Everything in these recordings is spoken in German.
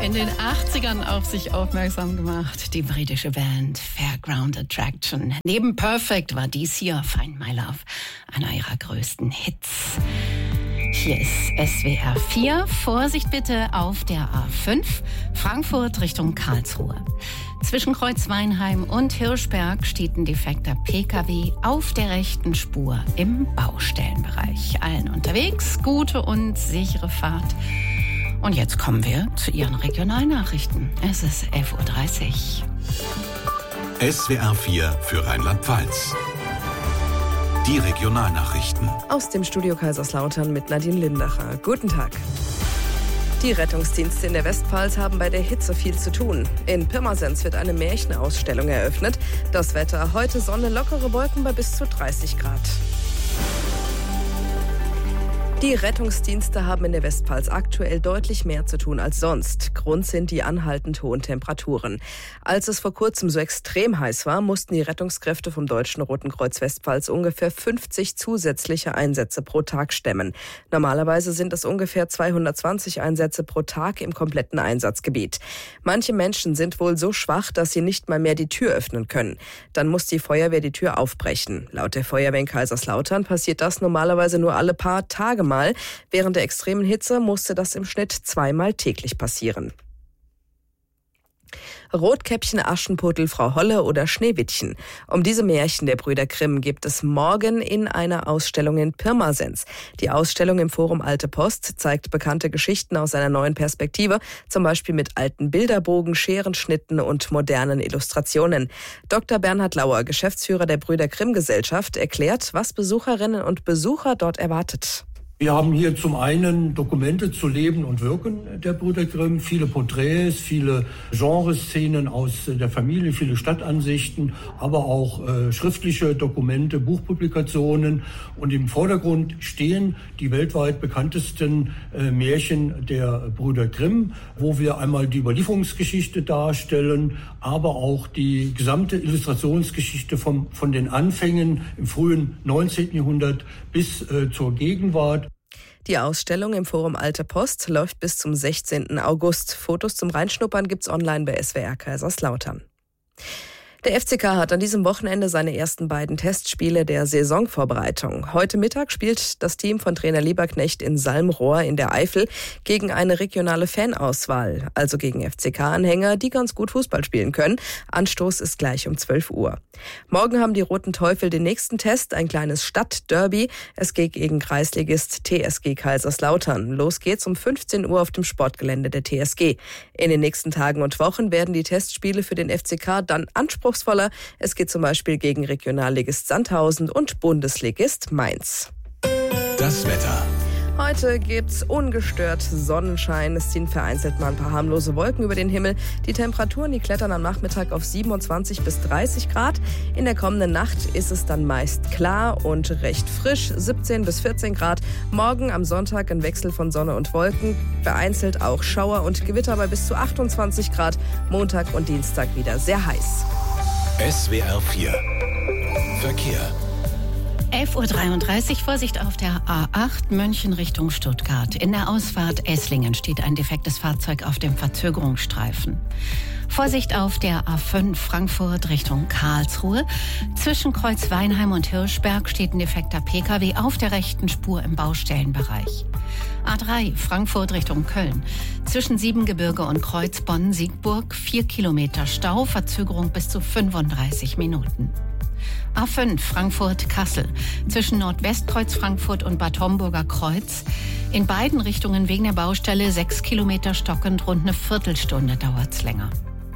in den 80ern auf sich aufmerksam gemacht. Die britische Band Fairground Attraction. Neben Perfect war dies hier Find My Love, einer ihrer größten Hits. Hier ist SWR 4. Vorsicht bitte auf der A5, Frankfurt Richtung Karlsruhe. Zwischen Kreuzweinheim und Hirschberg steht ein defekter PKW auf der rechten Spur im Baustellenbereich. Allen unterwegs, gute und sichere Fahrt. Und jetzt kommen wir zu Ihren Regionalnachrichten. Es ist 11.30 Uhr. SWR 4 für Rheinland-Pfalz. Die Regionalnachrichten. Aus dem Studio Kaiserslautern mit Nadine Lindacher. Guten Tag. Die Rettungsdienste in der Westpfalz haben bei der Hitze viel zu tun. In Pirmasens wird eine Märchenausstellung eröffnet. Das Wetter: heute Sonne, lockere Wolken bei bis zu 30 Grad. Die Rettungsdienste haben in der Westpfalz aktuell deutlich mehr zu tun als sonst. Grund sind die anhaltend hohen Temperaturen. Als es vor kurzem so extrem heiß war, mussten die Rettungskräfte vom Deutschen Roten Kreuz Westpfalz ungefähr 50 zusätzliche Einsätze pro Tag stemmen. Normalerweise sind es ungefähr 220 Einsätze pro Tag im kompletten Einsatzgebiet. Manche Menschen sind wohl so schwach, dass sie nicht mal mehr die Tür öffnen können. Dann muss die Feuerwehr die Tür aufbrechen. Laut der Feuerwehr in Kaiserslautern passiert das normalerweise nur alle paar Tage mal. Während der extremen Hitze musste das im Schnitt 2-mal täglich passieren. Rotkäppchen, Aschenputtel, Frau Holle oder Schneewittchen. Um diese Märchen der Brüder Grimm gibt es morgen in einer Ausstellung in Pirmasens. Die Ausstellung im Forum Alte Post zeigt bekannte Geschichten aus einer neuen Perspektive, zum Beispiel mit alten Bilderbogen, Scherenschnitten und modernen Illustrationen. Dr. Bernhard Lauer, Geschäftsführer der Brüder Grimm Gesellschaft, erklärt, was Besucherinnen und Besucher dort erwartet. Wir haben hier zum einen Dokumente zu Leben und Wirken der Brüder Grimm, viele Porträts, viele Genreszenen aus der Familie, viele Stadtansichten, aber auch schriftliche Dokumente, Buchpublikationen. Und im Vordergrund stehen die weltweit bekanntesten Märchen der Brüder Grimm, wo wir einmal die Überlieferungsgeschichte darstellen, aber auch die gesamte Illustrationsgeschichte von den Anfängen im frühen 19. Jahrhundert bis zur Gegenwart. Die Ausstellung im Forum Alte Post läuft bis zum 16. August. Fotos zum Reinschnuppern gibt's online bei SWR Kaiserslautern. Der FCK hat an diesem Wochenende seine ersten beiden Testspiele der Saisonvorbereitung. Heute Mittag spielt das Team von Trainer Lieberknecht in Salmrohr in der Eifel gegen eine regionale Fanauswahl, also gegen FCK-Anhänger, die ganz gut Fußball spielen können. Anstoß ist gleich um 12 Uhr. Morgen haben die Roten Teufel den nächsten Test, ein kleines Stadtderby. Es geht gegen Kreisligist TSG Kaiserslautern. Los geht's um 15 Uhr auf dem Sportgelände der TSG. In den nächsten Tagen und Wochen werden die Testspiele für den FCK dann anspruchsvoller. Es geht zum Beispiel gegen Regionalligist Sandhausen und Bundesligist Mainz. Das Wetter. Heute gibt's ungestört Sonnenschein. Es ziehen vereinzelt mal ein paar harmlose Wolken über den Himmel. Die Temperaturen, die klettern am Nachmittag auf 27 bis 30 Grad. In der kommenden Nacht ist es dann meist klar und recht frisch, 17 bis 14 Grad. Morgen am Sonntag ein Wechsel von Sonne und Wolken. Vereinzelt auch Schauer und Gewitter bei bis zu 28 Grad. Montag und Dienstag wieder sehr heiß. SWR 4 Verkehr. 11.33 Uhr, Vorsicht auf der A8 München Richtung Stuttgart. In der Ausfahrt Esslingen steht ein defektes Fahrzeug auf dem Verzögerungsstreifen. Vorsicht auf der A5 Frankfurt Richtung Karlsruhe. Zwischen Kreuzweinheim und Hirschberg steht ein defekter PKW auf der rechten Spur im Baustellenbereich. A3 Frankfurt Richtung Köln. Zwischen Siebengebirge und Kreuz Bonn-Siegburg 4 Kilometer Stau, Verzögerung bis zu 35 Minuten. A5 Frankfurt-Kassel. Zwischen Nordwestkreuz Frankfurt und Bad Homburger Kreuz. In beiden Richtungen wegen der Baustelle 6 Kilometer stockend, rund eine Viertelstunde dauert's länger.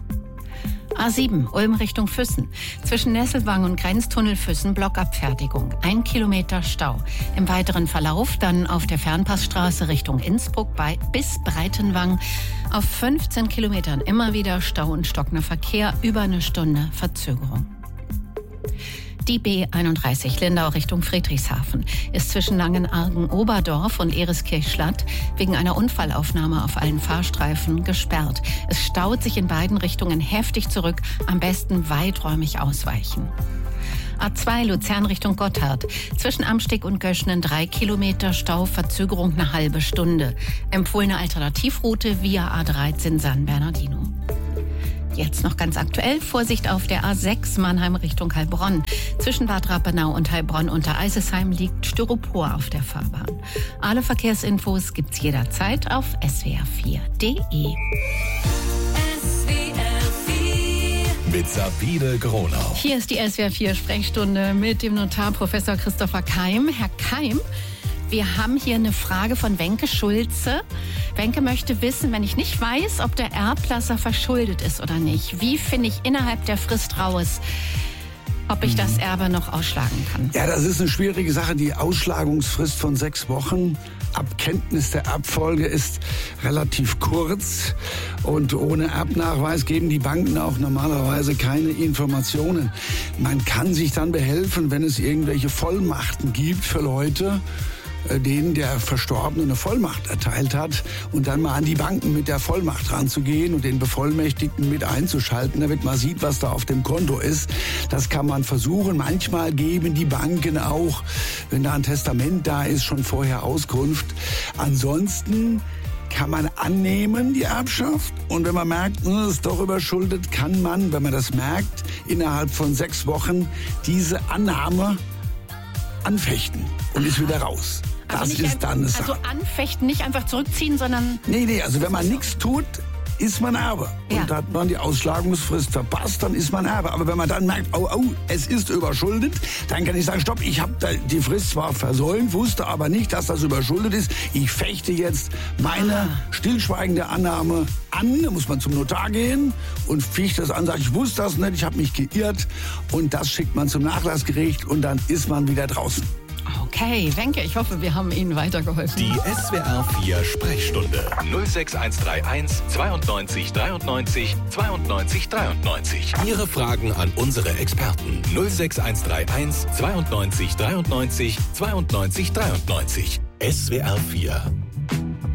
A7 Ulm Richtung Füssen. Zwischen Nesselwang und Grenztunnel Füssen Blockabfertigung. 1 Kilometer Stau. Im weiteren Verlauf dann auf der Fernpassstraße Richtung Innsbruck bis Breitenwang. Auf 15 Kilometern immer wieder Stau und stockender Verkehr. Über eine Stunde Verzögerung. Die B31 Lindau Richtung Friedrichshafen ist zwischen Langenargen-Oberdorf und Ereskirch-Schlatt wegen einer Unfallaufnahme auf allen Fahrstreifen gesperrt. Es staut sich in beiden Richtungen heftig zurück, am besten weiträumig ausweichen. A2 Luzern Richtung Gotthard. Zwischen Amsteg und Göschnen 3 Kilometer Stau, Verzögerung eine halbe Stunde. Empfohlene Alternativroute via A13 San Bernardino. Jetzt noch ganz aktuell, Vorsicht auf der A6 Mannheim Richtung Heilbronn. Zwischen Bad Rappenau und Heilbronn unter Eisesheim liegt Styropor auf der Fahrbahn. Alle Verkehrsinfos gibt's jederzeit auf swr4.de. Mit Sabine Gronau. Hier ist die SWR4-Sprechstunde mit dem Notar Professor Christopher Keim. Herr Keim, wir haben hier eine Frage von Wenke Schulze. Wenke möchte wissen, wenn ich nicht weiß, ob der Erblasser verschuldet ist oder nicht, wie finde ich innerhalb der Frist raus, ob ich das Erbe noch ausschlagen kann? Ja, das ist eine schwierige Sache. Die Ausschlagungsfrist von 6 Wochen ab Kenntnis der Erbfolge ist relativ kurz. Und ohne Erbnachweis geben die Banken auch normalerweise keine Informationen. Man kann sich dann behelfen, wenn es irgendwelche Vollmachten gibt für Leute, denen der Verstorbene eine Vollmacht erteilt hat, und dann mal an die Banken mit der Vollmacht ranzugehen und den Bevollmächtigten mit einzuschalten, damit man sieht, was da auf dem Konto ist. Das kann man versuchen. Manchmal geben die Banken auch, wenn da ein Testament da ist, schon vorher Auskunft. Ansonsten kann man annehmen, die Erbschaft. Und wenn man merkt, es ist doch überschuldet, kann man, wenn man das merkt, innerhalb von 6 Wochen diese Annahme anfechten und ist wieder raus. Das ist dann eine Sache. Also anfechten, nicht einfach zurückziehen, sondern... Nee, also wenn man nichts tut, ist man Erbe. Ja. Und hat man die Ausschlagungsfrist verpasst, dann ist man Erbe. Aber wenn man dann merkt, es ist überschuldet, dann kann ich sagen, stopp, ich habe die Frist zwar versäumt, wusste aber nicht, dass das überschuldet ist. Ich fechte jetzt meine stillschweigende Annahme an. Da muss man zum Notar gehen und fichte das an, sagt, ich wusste das nicht, ich habe mich geirrt. Und das schickt man zum Nachlassgericht und dann ist man wieder draußen. Okay, Wenke, ich hoffe, wir haben Ihnen weitergeholfen. Die SWR4 Sprechstunde 06131 92 93 92 93. Ihre Fragen an unsere Experten 06131 92 93 92 93. SWR4